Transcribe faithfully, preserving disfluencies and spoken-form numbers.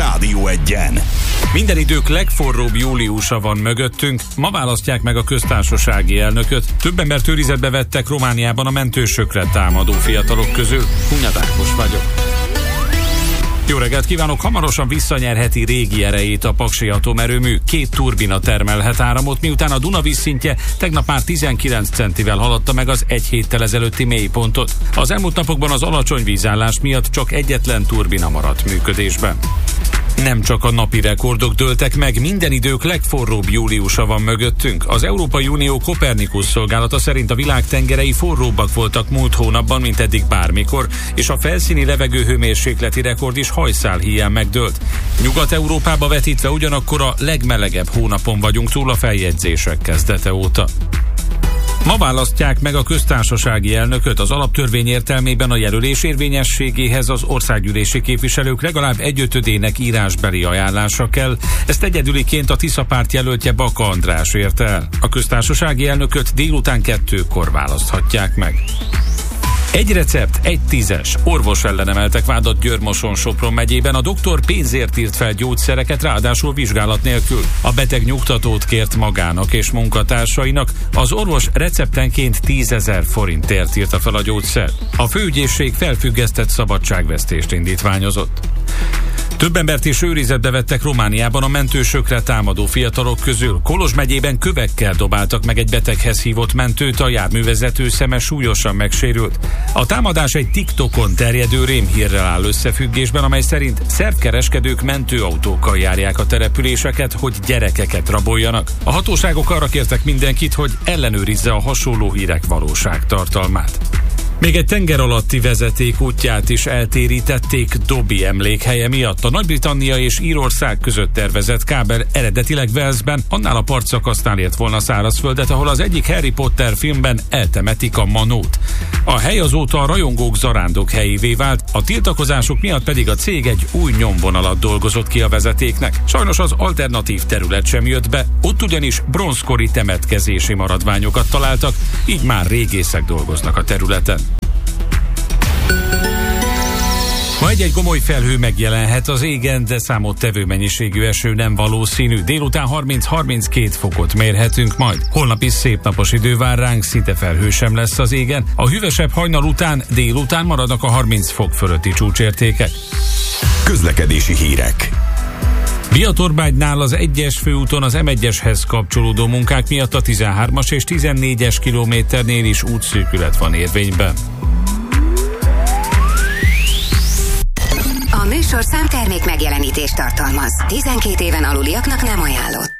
Rádió Egyen. Minden idők legforróbb júliusa van mögöttünk, ma választják meg a köztársasági elnököt. Több embert őrizetbe vettek Romániában a mentősökre támadó fiatalok közül. Hunyad Ákos vagyok. Jó reggelt kívánok! Hamarosan visszanyerheti régi erejét a paksi atomerőmű. Két turbina termelhet áramot, miután a Duna vízszintje tegnap már tizenkilenc centivel haladta meg az egy héttel ezelőtti mélypontot. Az elmúlt napokban az alacsony vízállás miatt csak egyetlen turbina maradt működésben. Nem csak a napi rekordok dőltek meg, minden idők legforróbb júliusa van mögöttünk. Az Európai Unió Copernicus szolgálata szerint a világ tengerei forróbbak voltak múlt hónapban, mint eddig bármikor, és a felszíni levegőhőmérsékleti rekord is hajszál híján megdőlt. Nyugat-Európába vetítve ugyanakkor a legmelegebb hónapon vagyunk túl a feljegyzések kezdete óta. Ma választják meg a köztársasági elnököt. Az alaptörvény értelmében a jelölés érvényességéhez az országgyűlési képviselők legalább egyötödének írásbeli ajánlása kell. Ezt egyedüliként a Tisza párt jelöltje Baka András érte el. A köztársasági elnököt délután kettőkor választhatják meg. Egy recept, egy tízes. Orvos ellen emeltek vádat Győr-Moson-Sopron megyében. A doktor pénzért írt fel gyógyszereket, ráadásul vizsgálat nélkül. A beteg nyugtatót kért magának és munkatársainak. Az orvos receptenként tízezer forintért írta fel a gyógyszer. A főügyészség felfüggesztett szabadságvesztést indítványozott. Több embert is őrizetbe vettek Romániában a mentősökre támadó fiatalok közül. Kolozs megyében kövekkel dobáltak meg egy beteghez hívott mentőt, a járművezető szeme súlyosan megsérült. A támadás egy TikTokon terjedő rémhírrel áll összefüggésben, amely szerint szervkereskedők mentőautókkal járják a településeket, hogy gyerekeket raboljanak. A hatóságok arra kértek mindenkit, hogy ellenőrizze a hasonló hírek valóságtartalmát. Még egy tenger alatti vezeték útját is eltérítették Dobby emlékhelye miatt. A Nagy-Britannia és Írország között tervezett kábel eredetileg Walesben, annál a partszakasznál ért volna szárazföldet, ahol az egyik Harry Potter filmben eltemetik a manót. A hely azóta a rajongók zarándok helyévé vált, a tiltakozások miatt pedig a cég egy új nyomvonalat dolgozott ki a vezetéknek. Sajnos az alternatív terület sem jött be, ott ugyanis bronzkori temetkezési maradványokat találtak, így már régészek dolgoznak a területen. Ma egy-egy gomoly felhő megjelenhet az égen, de számottevő mennyiségű eső nem valószínű. Délután harminc-harminckét fokot mérhetünk majd. Holnap is szép napos idő vár ránk, szinte felhő sem lesz az égen. A hűvösebb hajnal után délután maradnak a harminc fok fölötti csúcsértékek. Közlekedési hírek. Biatorbánynál az egyes főúton az em egyeshez kapcsolódó munkák miatt a tizenhármas és tizennégyes kilométernél is útszűkület van érvényben. A műsorszám termék megjelenítést tartalmaz. tizenkét éven aluliaknak nem ajánlott.